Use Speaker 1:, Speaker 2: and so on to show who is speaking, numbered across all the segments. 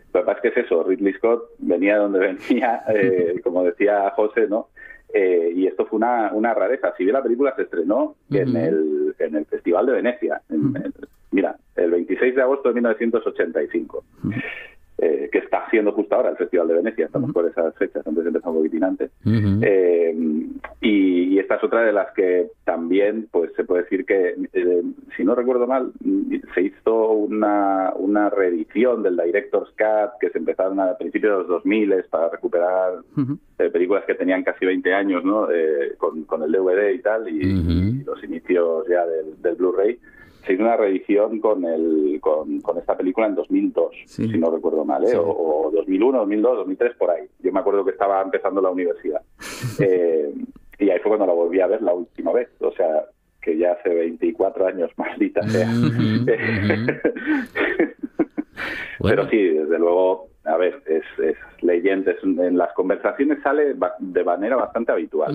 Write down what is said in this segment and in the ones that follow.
Speaker 1: Lo que pasa es que es eso, Ridley Scott venía de donde venía, como decía José, ¿no? Y esto fue una rareza. Si bien la película se estrenó en el Festival de Venecia, mira, el 26 de agosto de 1985, que está siendo justo ahora el Festival de Venecia, estamos por esas fechas, antes empezó un poquitín antes. Y esta es otra de las que también, pues se puede decir que, si no recuerdo mal, se hizo una reedición del Director's Cut, que se empezaron a principios de los 2000 para recuperar películas que tenían casi 20 años, ¿no? Con el DVD y tal, y los inicios ya del Blu-ray. Se hizo una reedición con esta película en 2002, si no recuerdo mal, o 2001, 2002, 2003, por ahí. Yo me acuerdo que estaba empezando la universidad. Y ahí fue cuando la volví a ver la última vez. O sea, que ya hace 24 años, maldita sea. Bueno. Pero sí, desde luego, a ver, es leyenda, en las conversaciones sale de manera bastante habitual.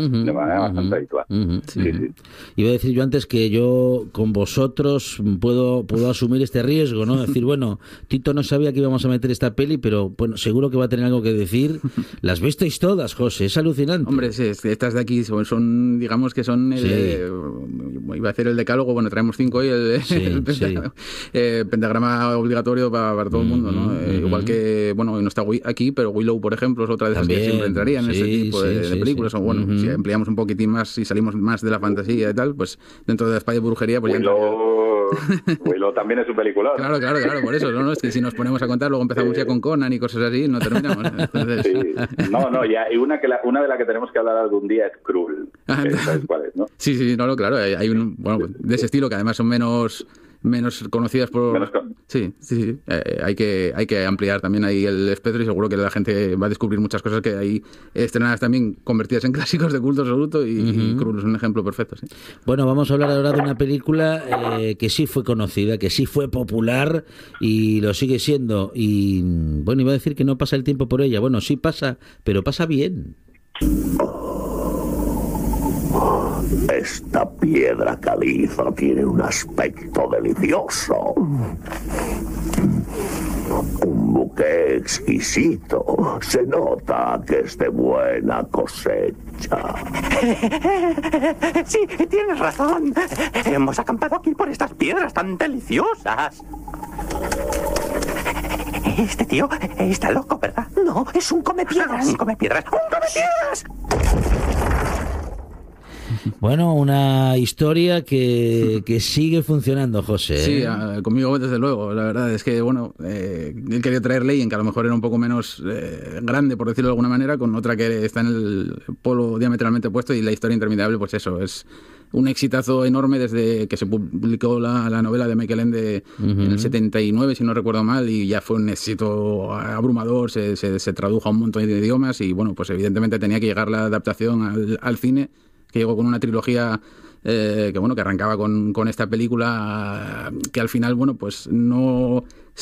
Speaker 1: Sí.
Speaker 2: Iba a decir yo antes que yo con vosotros puedo asumir este riesgo, ¿no? Decir, bueno, Tito no sabía que íbamos a meter esta peli, pero bueno, seguro que va a tener algo que decir. Las visteis todas, José, es alucinante.
Speaker 3: Hombre, sí, estas de aquí son digamos que son iba a hacer el decálogo, bueno, traemos 5 hoy, el pentagrama obligatorio para todo el mundo, ¿no? Igual que, bueno, no está aquí, pero Willow, por ejemplo, es otra de esas que siempre entraría en ese tipo de películas. O bueno, si ampliamos un poquitín más y salimos más de la fantasía y tal, pues dentro de la espada de brujería, pues
Speaker 1: Willow también es un peliculón.
Speaker 3: Claro, por eso, ¿no? Es que si nos ponemos a contar, luego empezamos ya con Conan y cosas así, no terminamos. Entonces...
Speaker 1: Sí. No, ya, y una de las que tenemos que hablar algún día es Krull. ¿Sabes cuál es, no?
Speaker 3: Sí, claro, hay un, bueno, de ese estilo que además son menos conocidas por... Sí. Hay que ampliar también ahí el espectro y seguro que la gente va a descubrir muchas cosas que hay estrenadas también, convertidas en clásicos de culto absoluto y Krull es un ejemplo perfecto. Sí.
Speaker 2: Bueno, vamos a hablar ahora de una película que sí fue conocida, que sí fue popular y lo sigue siendo. Y bueno, iba a decir que no pasa el tiempo por ella. Bueno, sí pasa, pero pasa bien.
Speaker 4: Esta piedra caliza tiene un aspecto delicioso. Un buque exquisito. Se nota que es de buena cosecha.
Speaker 5: Sí, tienes razón. Hemos acampado aquí por estas piedras tan deliciosas. Este tío está loco, ¿verdad? No, es un comepiedras. ¡Un comepiedras!
Speaker 2: Bueno, una historia que sigue funcionando, José.
Speaker 3: Sí, conmigo desde luego. La verdad es que, bueno, él quería traer Leyen, que a lo mejor era un poco menos grande, por decirlo de alguna manera, con otra que está en el polo diametralmente opuesto, y la historia interminable, pues eso, es un exitazo enorme desde que se publicó la novela de Michael Ende en el 79, si no recuerdo mal, y ya fue un éxito abrumador, se tradujo a un montón de idiomas y, bueno, pues evidentemente tenía que llegar la adaptación al cine, que llegó con una trilogía que arrancaba con esta película que al final, bueno, pues no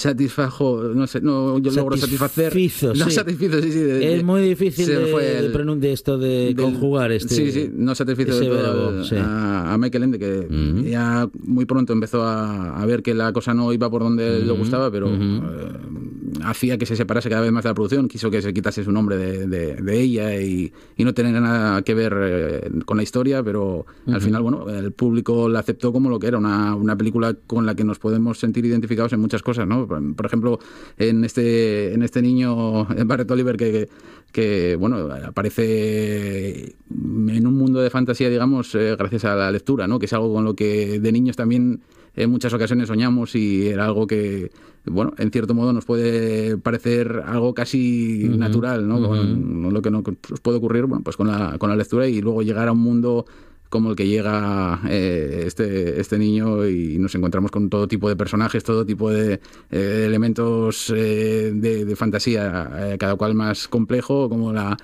Speaker 3: logró satisfacer. Satisfizo, sí.
Speaker 2: Es muy difícil de conjugar este.
Speaker 3: Sí, no satisfizo del todo a Michael Ende, que ya muy pronto empezó a ver que la cosa no iba por donde le gustaba, pero hacía que se separase cada vez más de la producción, quiso que se quitase su nombre de ella y no tener nada que ver con la historia, pero al final, bueno, el público la aceptó como lo que era, una película con la que nos podemos sentir identificados en muchas cosas, ¿no? Por ejemplo, en este niño, Barrett Oliver, que bueno, aparece en un mundo de fantasía, digamos, gracias a la lectura, ¿no? Que es algo con lo que de niños también en muchas ocasiones soñamos, y era algo que, bueno, en cierto modo nos puede parecer algo casi natural, ¿no? Lo que nos puede ocurrir, bueno, pues con la lectura, y luego llegar a un mundo como el que llega este niño, y nos encontramos con todo tipo de personajes, todo tipo de elementos de fantasía, cada cual más complejo, como la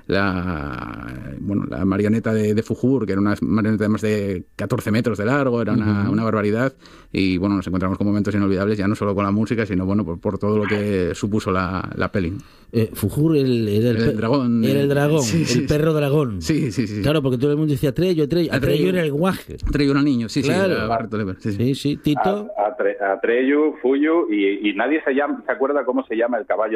Speaker 3: marioneta de Fuhur, que era una marioneta de más de 14 metros de largo, era una barbaridad, y bueno, nos encontramos con momentos inolvidables, ya no solo con la música, sino bueno, por todo lo que supuso la peli.
Speaker 2: Fuhur era el dragón. Era el dragón, el perro dragón.
Speaker 3: Sí.
Speaker 2: Claro, porque todo el mundo decía Atreyu era el guaje.
Speaker 3: Atreyu era el niño,
Speaker 2: claro. Sí, Tito.
Speaker 1: Atreyu, Fuyu, y nadie se acuerda cómo se llama el caballo